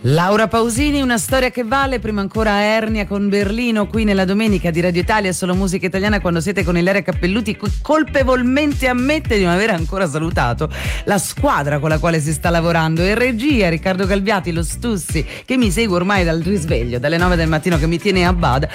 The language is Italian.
Laura Pausini, una storia che vale, prima ancora Ernia con Berlino, qui nella domenica di Radio Italia, solo musica italiana, quando siete con Ilaria Cappelluti, colpevolmente ammette di non aver ancora salutato la squadra con la quale si sta lavorando, e regia Riccardo Galbiati, lo Stussi, che mi segue ormai dal risveglio, dalle 9 del mattino, che mi tiene a bada,